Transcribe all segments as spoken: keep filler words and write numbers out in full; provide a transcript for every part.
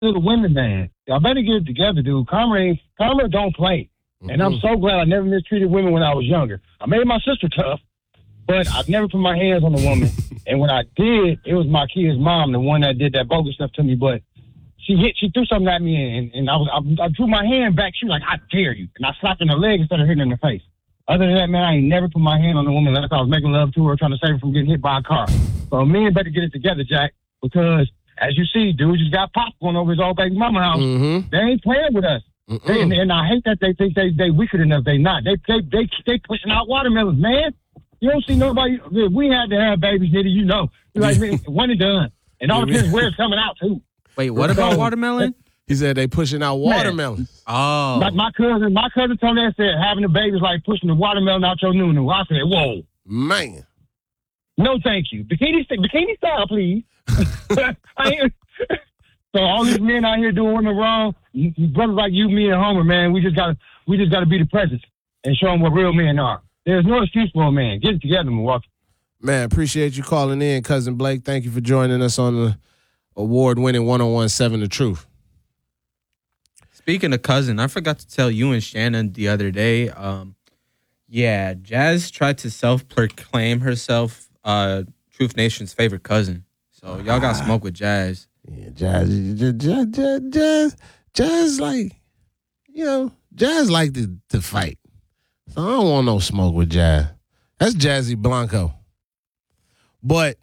to the women, man. Y'all better get it together, dude. Karma, karma don't play. Mm-hmm. And I'm so glad I never mistreated women when I was younger. I made my sister tough, but I've never put my hands on a woman. And when I did, it was my kid's mom, the one that did that bogus stuff to me. But she hit, she threw something at me, and, and I was, I, I drew my hand back. She was like, "I dare you!" And I slapped her in the leg instead of hitting her in the face. Other than that, man, I ain't never put my hand on a woman unless I was making love to her, trying to save her from getting hit by a car. So men better get it together, Jack, because as you see, dude just got popcorn over his old baby mama house. Mm-hmm. They ain't playing with us. They, and, and I hate that they think they they weaker than us. They not. They they they they pushing out watermelons, man. You don't see nobody. If we had to have babies, nigga, you know, like man, one and done, and all depends where it's coming out too. Wait, what so, about watermelon? He said they pushing out watermelons. Oh, like my cousin, my cousin told me, said having a baby is like pushing the watermelon out your nunu. I said, whoa, man. No, thank you. Bikini bikini style, please. I ain't, so all these men out here doing women wrong, brothers like you, me, and Homer, man, we just gotta we just gotta be the presence and show them what real men are. There's no excuse for a man. Get it together, Milwaukee. Man, appreciate you calling in, Cousin Blake. Thank you for joining us on the award-winning one oh one seven The Truth. Speaking of cousin, I forgot to tell you and Shannon the other day. Um, yeah, Jazz tried to self-proclaim herself uh, Truth Nation's favorite cousin. So y'all got smoke with Jazz. Yeah, Jazz, Jazz, Jazz, Jazz, Jazz, like, you know, Jazz like to, to fight. So I don't want no smoke with Jazz. That's Jazzy Blanco. But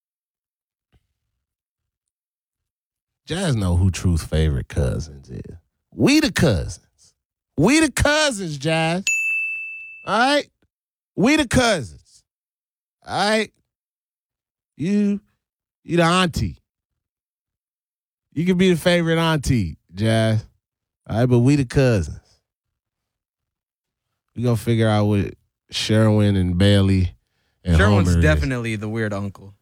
Jazz know who Truth's favorite cousins is. We the cousins. We the cousins, Jazz. All right? We the cousins. All right? You, you the auntie. You can be the favorite auntie, Jazz. All right, but we the cousins. We gonna figure out what Sherwin and Bailey and Sherwin's Homer definitely is. The weird uncle.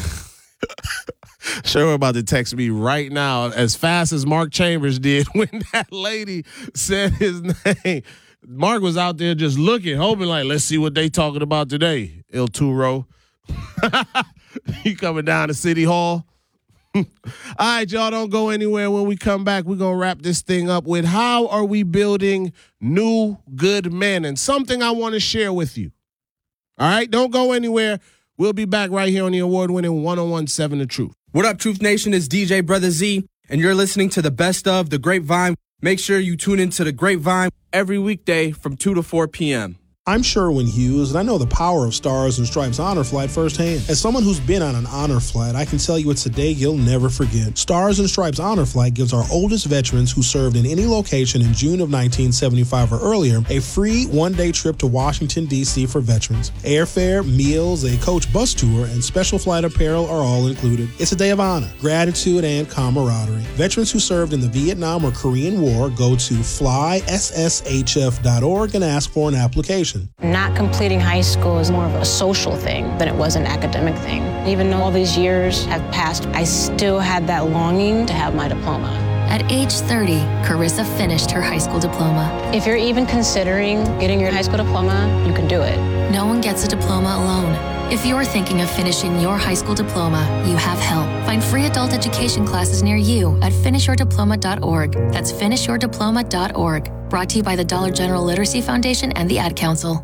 Sherwin about to text me right now as fast as Mark Chambers did when that lady said his name. Mark was out there just looking, hoping like, let's see what they talking about today, El Turo. You coming down to City Hall? All right, y'all, don't go anywhere. When we come back, we're going to wrap this thing up with how are we building new good men, and something I want to share with you. All right, don't go anywhere. We'll be back right here on the award-winning one oh one seven The Truth. What up, Truth Nation? It's D J Brother Z, and you're listening to the best of The Grapevine. Make sure you tune into The Grapevine every weekday from two to four p.m. I'm Sherwin Hughes, and I know the power of Stars and Stripes Honor Flight firsthand. As someone who's been on an honor flight, I can tell you it's a day you'll never forget. Stars and Stripes Honor Flight gives our oldest veterans who served in any location in June of nineteen seventy-five or earlier a free one-day trip to Washington, D C for veterans. Airfare, meals, a coach bus tour, and special flight apparel are all included. It's a day of honor, gratitude, and camaraderie. Veterans who served in the Vietnam or Korean War go to fly s s h f dot org and ask for an application. Not completing high school is more of a social thing than it was an academic thing. Even though all these years have passed, I still had that longing to have my diploma. At age thirty, Carissa finished her high school diploma. If you're even considering getting your high school diploma, you can do it. No one gets a diploma alone. If you're thinking of finishing your high school diploma, you have help. Find free adult education classes near you at finish your diploma dot org. That's finish your diploma dot org. Brought to you by the Dollar General Literacy Foundation and the Ad Council.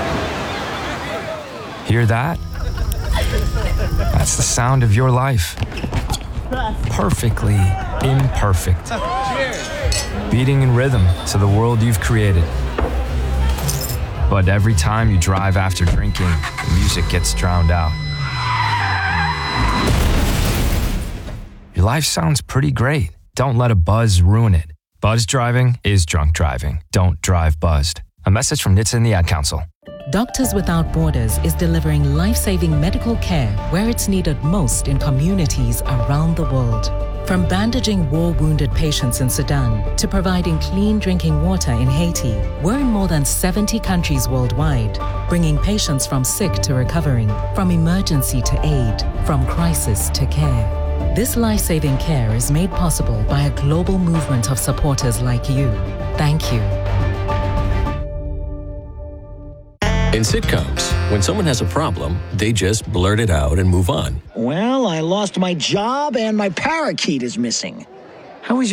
Hear that? That's the sound of your life. Perfectly imperfect. Beating in rhythm to the world you've created. But every time you drive after drinking, the music gets drowned out. Your life sounds pretty great. Don't let a buzz ruin it. Buzz driving is drunk driving. Don't drive buzzed. A message from N H T S A and the Ad Council. Doctors Without Borders is delivering life-saving medical care where it's needed most in communities around the world. From bandaging war-wounded patients in Sudan to providing clean drinking water in Haiti, we're in more than seventy countries worldwide, bringing patients from sick to recovering, from emergency to aid, from crisis to care. This life-saving care is made possible by a global movement of supporters like you. Thank you. In sitcoms, when someone has a problem, they just blurt it out and move on. Well, I lost my job and my parakeet is missing. How was